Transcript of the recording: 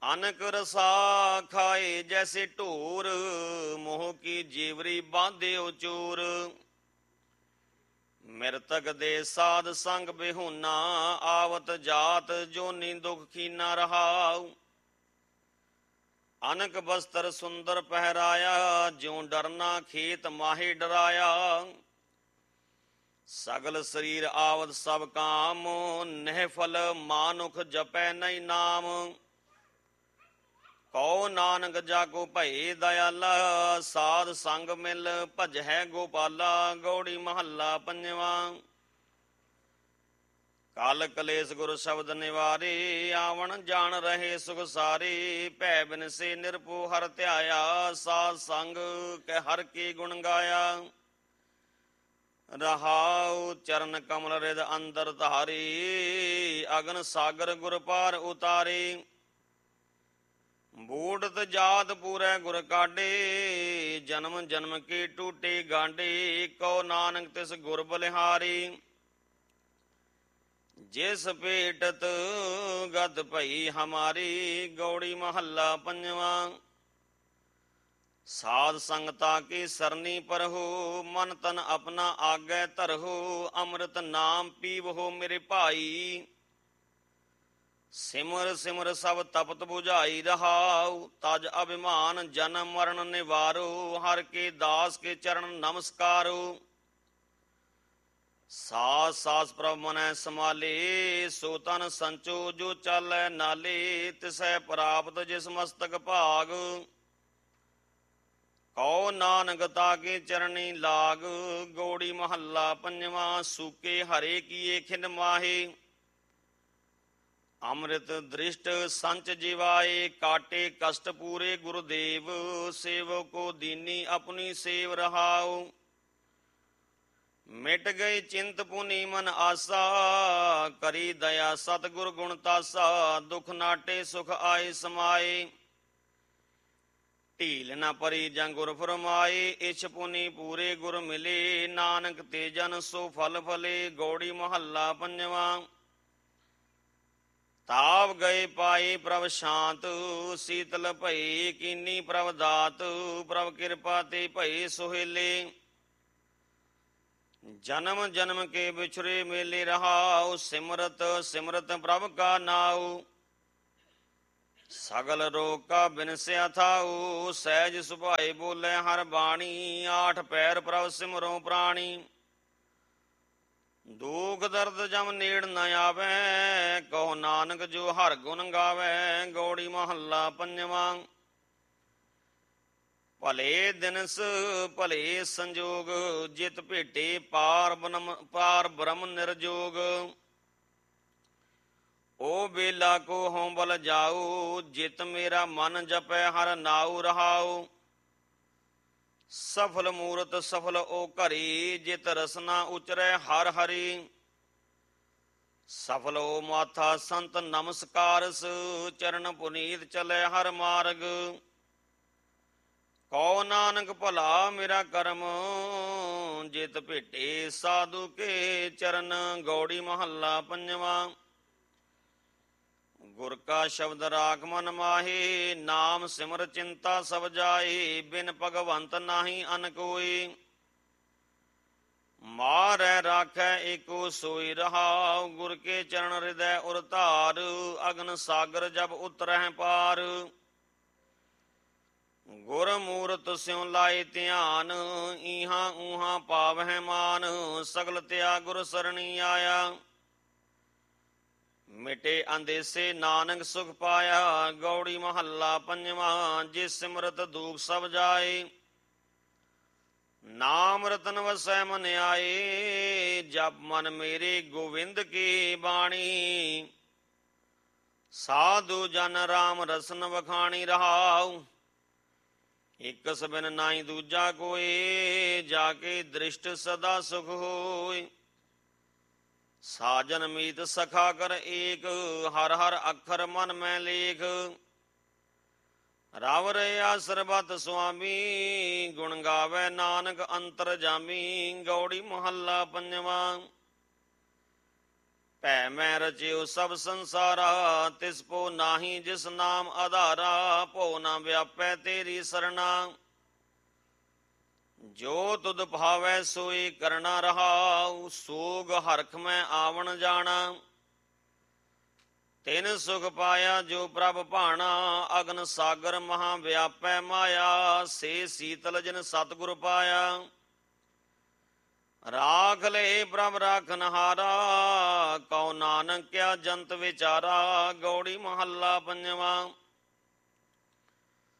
ਅਨਕ ਰਸਾ ਖਾਏ ਜੈਸੇ ਢੋਰ, ਮੋਹ ਕੀ ਜੀਵਰੀ ਬਾਂਧਿਓ ਚੋਰ। ਮਿਰਤਕ ਦੇ ਸਾਧ ਸੰਗ ਬਿਹੂਨਾ, ਆਵਤ ਜਾਤ ਜੋਨੀ ਦੁਖ ਕੀਨਾ ਰਹਾਉ। ਅਨਕ ਬਸਤਰ ਸੁੰਦਰ ਪਹਿਰਾਇਆ, ਜਿਉ ਡਰਨਾ ਖੇਤ ਮਾਹੇ ਡਰਾਇਆ। ਸਗਲ ਸਰੀਰ ਆਵਤ ਸਭ ਕਾਮ, ਨਿਹਫਲ ਮਾਨੁਖ ਜਪੈ ਨਹੀਂ ਨਾਮ। ਕਉ ਨਾਨਕ ਜਾਕੋ ਭਏ ਦਇਆਲਾ, ਸਾਧ ਸੰਗ ਮਿਲ ਭਜਹਿ ਗੋਪਾਲਾ। ਗੌੜੀ ਮਹੱਲਾ ਪੰਜਵਾਂ। ਕਲ ਕਲੇਸ਼ ਗੁਰ ਸ਼ਬਦ ਨਿਵਾਰੇ, ਆਵਣ ਜਾਣ ਰਹੇ ਸੁਖ ਸਾਰੇ। ਭੈ ਬਿਨਸੇ ਨਿਰਭਉ ਹਰਿ ਧਿਆਇਆ, ਸਾਧ ਸੰਗ ਕੈ ਹਰਿ ਕੇ ਗੁਣ ਗਾਇਆ। ਰਹਾਉ ਚਰਨ ਕਮਲ ਰਿਦ ਅੰਦਰ ਧਾਰੇ, ਅਗਨ ਸਾਗਰ ਗੁਰ ਪਾਰ ਉਤਾਰੇ। ਬੂੜਤ ਜਾਤ ਪੂਰੈ ਗੁਰ ਕਾਢੇ, ਜਨਮ ਜਨਮ ਕੇ ਟੂਟੇ ਗਾਂਡੇ। ਕਉ ਨਾਨਕ ਤਿਸ ਗੁਰ ਬਲਿਹਾਰੀ, ਜਿਸ ਭੇਟਤ ਗਦ ਭਈ ਹਮਾਰੀ। ਗੌੜੀ ਮਹੱਲਾ ਪੰਜਵਾਂ। ਸਾਧ ਸੰਗਤਾ ਕੀ ਸਰਨੀ ਪਰਹੋ, ਮਨ ਤਨ ਆਪਣਾ ਆਗੈ ਧਰਹੋ। ਅੰਮ੍ਰਿਤ ਨਾਮ ਪੀਵਹੋ ਮੇਰੇ ਭਾਈ, ਸਿਮਰ ਸਿਮਰ ਸਭ ਤਪਤ ਬੁਝਾਈ ਰਹਾਉ। ਤਜ ਅਭਿਮਾਨ ਜਨਮ ਮਰਨ ਨਿਵਾਰੋ, ਹਰ ਕੇ ਦਾਸ ਕੇ ਚਰਨ ਨਮਸਕਾਰੋ। ਸਾਸ ਸਾਸ ਪ੍ਰਭ ਮਨੈ ਸਮਾਲੇ, ਸੋ ਤਨ ਸੰਚੋ ਜੋ ਚਾਲੈ ਨਾਲੇ। ਤਿਸੈ ਪ੍ਰਾਪਤ ਜਿਸ ਮਸਤਕ ਭਾਗ, ਕਉ ਨਾਨਕ ਤਾਕੇ ਚਰਣੀ ਲਾਗ। ਗੌੜੀ ਮਹੱਲਾ ਪੰਜਵਾਂ। ਸੂਕੇ ਹਰੇ ਕੀਏ ਖਿਨ ਮਾਹੇ, ਅੰਮ੍ਰਿਤ ਦ੍ਰਿਸ਼ਟ ਸੰਚ ਜਿਵਾਏ। ਕਾਟੇ ਕਸ਼ਟ ਪੂਰੇ ਗੁਰਦੇਵ, ਸੇਵਕੋ ਦੀਨੀ ਆਪਣੀ ਸੇਵ ਰਹਾਉ। ਮਿਟ ਗਈ ਚਿੰਤ ਪੁਨੀ ਮਨ ਆਸਾ, ਕਰੀ ਦਇਆ ਸਤਿਗੁਰ ਗੁਣ ਤਾਸਾ। ਦੁਖ ਨਾਟੇ ਸੁਖ ਆਏ ਸਮਾਏ, ਢੀਲ ਨਾ ਪਰੀ ਜਾਂ ਗੁਰ ਫਰਮਾਏ। ਇਛ ਪੁਨੀ ਪੂਰੇ ਗੁਰ ਮਿਲੇ, ਨਾਨਕ ਤੇ ਜਨ ਸੋ ਫਲ ਫਲੇ। ਗੌੜੀ ਮਹੱਲਾ ਪੰਜਵਾਂ। ਤਾਪ ਗਏ ਪਾਏ ਪ੍ਰਭ ਸ਼ਾਂਤ, ਸੀਤਲ ਭਈ ਕੀਨੀ ਪ੍ਰਭ ਦਾਤ। ਪ੍ਰਭ ਕਿਰਪਾ ਤੇ ਭਏ ਸੁਹੇਲੇ, ਜਨਮ ਜਨਮ ਕੇ ਵਿਛੁਰੇ ਮੇਲੇ ਰਹਾਉ। ਸਿਮਰਤ ਸਿਮਰਤ ਪ੍ਰਭ ਕਾ ਨਾਉ, ਸਗਲ ਰੋਗ ਕਾ ਬਿਨਸਿਆ ਥਾਉ। ਸਹਿਜ ਸੁਭਾਏ ਬੋਲੇ ਹਰ ਬਾਣੀ, ਆਠ ਪੈਰ ਪ੍ਰਭ ਸਿਮਰੋ ਪ੍ਰਾਣੀ। ਦੁਖ ਦਰਦ ਜਮ ਨੇੜ ਨ ਆਵੈ, ਕਹੋ ਨਾਨਕ ਜੋ ਹਰ ਗੁਣ ਗਾਵੈ। ਗੌੜੀ ਮਹੱਲਾ ਪੰਜਵਾਂ। ਭਲੇ ਦਿਨਸ ਭਲੇ ਸੰਜੋਗ, ਜਿਤ ਭੇਟੇ ਪਾਰ ਬ੍ਰਹਮ ਨਿਰਜੋਗ। ਓ ਬੇਲਾ ਕੋ ਹਉ ਬਲ ਜਾਉ, ਜਿਤ ਮੇਰਾ ਮਨ ਜਪੈ ਹਰ ਨਾਉ ਰਹਾਉ। ਸਫਲ ਮੂਰਤ ਸਫਲ ਓ ਘਰੀ, ਜਿਤ ਰਸਨਾ ਉਚਰੈ ਹਰ ਹਰੀ। ਸਫਲ ਓ ਮਾਥਾ ਸੰਤ ਨਮਸਕਾਰਸ, ਚਰਨ ਪੁਨੀਤ ਚਲੈ ਹਰ ਮਾਰਗ। ਕਉ ਨਾਨਕ ਭਲਾ ਮੇਰਾ ਕਰਮ, ਜਿਤ ਭੇਟੇ ਸਾਧੂ ਕੇ ਚਰਨ। ਗੌੜੀ ਮਹੱਲਾ ਪੰਜਵਾਂ। ਗੁਰ ਕਾ ਸ਼ਬਦ ਰਾਖ ਮਨ ਮਾਹੇ, ਨਾਮ ਸਿਮਰ ਚਿੰਤਾ ਸਭ ਜਾਏ। ਬਿਨ ਭਗਵੰਤ ਨਾਹੀ ਅਨ ਕੋਈ, ਮਾਰੈ ਰਾਖੈ ਏਕੋ ਸੋਈ ਰਹਾਉ। ਗੁਰ ਕੇ ਚਰਨ ਹਿਰਦੈ ਉਰ ਧਾਰ, ਅਗਨ ਸਾਗਰ ਜਬ ਉਤਰਹਿ ਪਾਰ। ਗੁਰ ਮੂਰਤ ਸਿਉ ਲਾਏ ਧਿਆਨ, ਈਹਾਂ ਊਹਾਂ ਪਾਵਹਿ ਮਾਨ। ਸਗਲ ਤਿਆਗ ਗੁਰ ਸਰਣੀ ਆਇਆ, ਮਿਟੇ ਅੰਦੇਸੇ ਨਾਨਕ ਸੁਖ ਪਾਇਆ। ਗੌੜੀ ਮਹੱਲਾ ਪੰਜਵਾਂ। ਜਿਸ ਸਿਮਰਤ ਦੁਖ ਸਭ ਜਾਏ, ਨਾਮ ਰਤਨ ਵਸੈ ਮਨ ਆਏ। ਜਪ ਮਨ ਮੇਰੇ ਗੋਵਿੰਦ ਕੀ ਬਾਣੀ, ਸਾਧੂ ਜਨ ਰਾਮ ਰਸਨ ਵਖਾਣੀ ਰਹਾਉ। ਇਕਸ ਬਿਨ ਨਾਹੀ ਦੂਜਾ ਕੋਇ, ਜਾ ਕੇ ਦ੍ਰਿਸ਼ਟ ਸਦਾ ਸੁਖ ਹੋਇ। ਸਾਜਨ ਮੀਤ ਸਖਾ ਕਰ ਏਕ, ਹਰ ਹਰ ਅੱਖਰ ਮਨ ਮੈਂ ਲੇਖ। ਰਵ ਰਿਆ ਸਰਬਤ ਸੁਆਮੀ, ਗੁਣ ਗਾਵੇ ਨਾਨਕ ਅੰਤਰ ਜਾਮੀ। ਗੌੜੀ ਮਹੱਲਾ ਪੰਜਵਾਂ। ਭੈ ਮੈਂ ਰਚਿਓ ਸਭ ਸੰਸਾਰਾ, ਤਿਸ ਪੋ ਨਾਹੀ ਜਿਸ ਨਾਮ ਆਧਾਰਾ। ਭੋ ਨਾ ਵਿਆਪੈ ਤੇਰੀ ਸਰਣਾ, ਜੋ ਤੁਧ ਭਾਵੈ ਸੋਈ ਕਰਣਾ ਰਹਾਉ। ਸੋਗ ਹਰਖ ਮੈਂ ਆਵਣ ਜਾਣਾ, ਤਿਨ ਸੁਖ ਪਾਇਆ ਜੋ ਪ੍ਰਭ ਭਾਣਾ। ਅਗਨ ਸਾਗਰ ਮਹਾ ਵਿਆਪੈ ਮਾਇਆ, ਸੇ ਸੀਤਲ ਜਿਨ ਸਤਿਗੁਰ ਪਾਇਆ। ਰਾਖ ਲੈ ਪ੍ਰਭ ਰਾਖਨਹਾਰਾ, ਕਉ ਨਾਨਕ ਕਿਆ ਜੰਤ ਵਿਚਾਰਾ। ਗੌੜੀ ਮਹੱਲਾ ਪੰਜਵਾ।